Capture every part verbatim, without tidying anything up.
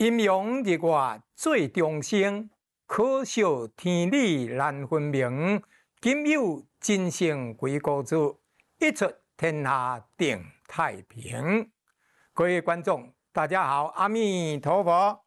阴阳日月最中生，可笑天理难分明。今有真圣归国主，一出天下定太平。各位观众，大家好，阿弥陀佛，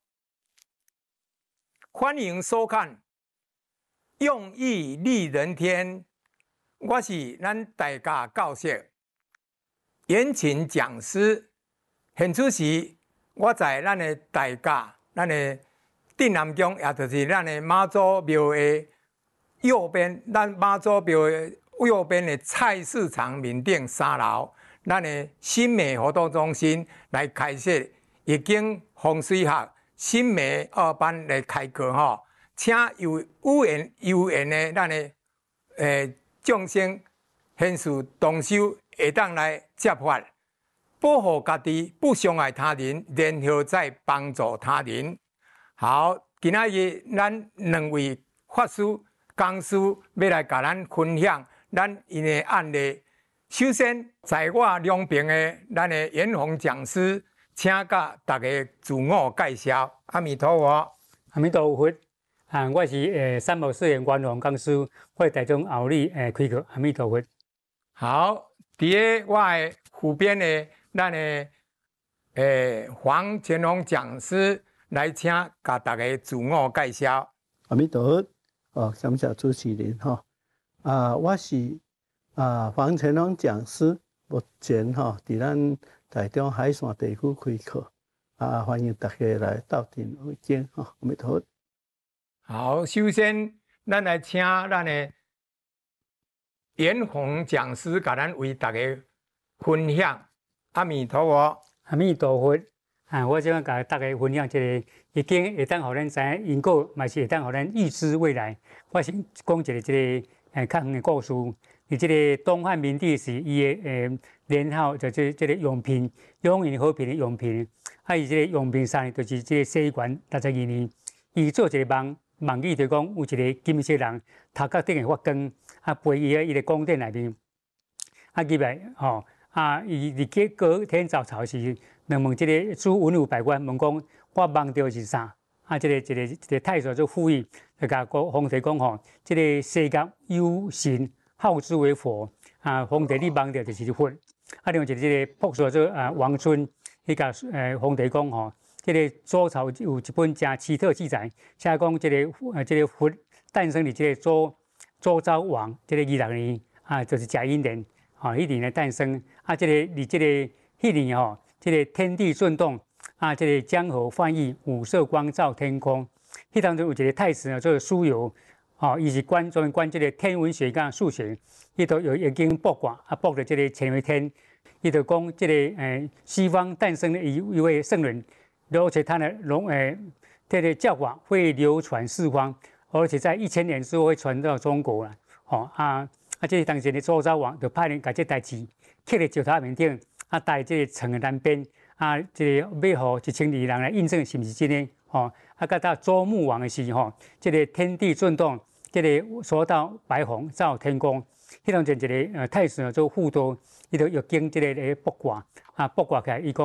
欢迎收看《用意利人天》。我是咱大家教授严请讲师。现此时，我在咱的大家，咱的镇南宫，也就是咱的妈祖庙的右边，咱妈祖庙的右边的菜市场面顶三楼，咱的新美活动中心来开设易经风水学新美二班来开课吼，请有有缘有缘的咱的诶众生现世同修，会当来接法。保护家己，不伤害他人，然后再帮助他人。好，今仔日咱两位法师、讲师要来甲咱分享咱因的案例。首先，在我两边的咱的严宏讲师，请甲大家自我介绍。阿弥陀佛， 阿弥陀佛。啊，我是诶三宝寺的严宏讲师，我台中后里诶开课。阿弥陀佛。 好，伫个我的湖边的。咱的诶黄乾隆讲师来请，甲大家自我介绍。 阿弥陀佛，哦，感谢主持人哈。啊，我是啊黄乾隆讲师，目前哈伫咱台中海线地区开课，啊，欢迎大家来到庭会见哈。阿弥陀佛。 好，首先咱来请咱的严宏讲师，甲咱为大家分享。阿弥陀佛， 阿弥陀佛。啊，我想甲大家分享一个易经，会当互咱知影因果，嘛是会当互咱预知未来。我先讲一个这个诶较远的故事。伊这个东汉明帝时，伊的诶年号就这这个永平，永远和平的永平。啊，伊这个永平三年，就是这个西元六十二年，伊做一个梦，梦里就讲有一个金色人，头壳顶会发光，啊，陪伊喺伊个宫殿内面，啊，入来吼。啊！伊伫个隔天早朝时，问问即个主文武百官，问讲我梦到是啥？啊！即、这个、即、这个、即、这个太守就附议，就甲个皇帝讲吼，即、这个世界有神，号之为佛。啊！皇帝你梦到就是佛。啊！另外一个即个朴素做啊王孙，伊甲诶皇帝讲吼，即、这个周朝有一本真奇特记载，写讲即个呃即、这个佛诞生伫即个周周昭王即、这个二六年啊，就是甲寅年。啊，迄年的诞生啊，这个你这个迄年吼，这个天地震动啊，这个江河泛溢，五色光照天空。迄当中有一个太子呢，做苏游，哦，伊是管专门管这个天文学甲数学，伊都有已经卜卦啊，卜的这个乾为天，伊就讲这个诶西方诞生的一一位圣人，而且他的龙诶这个教法会流传四方，而且在一千年之后会传到中国了，哦啊。啊，这是当时的周昭王就派人把这代志刻在石头面顶，啊，带这个城的南边，啊，这个要互一千二人来印证是不是真的？吼、哦，啊，到到周穆王的时候，这个天地震动，这个说到白虹照天空，迄当阵一个呃太子做护都，伊就要经这个咧卜卦，啊，卜卦起来，伊讲。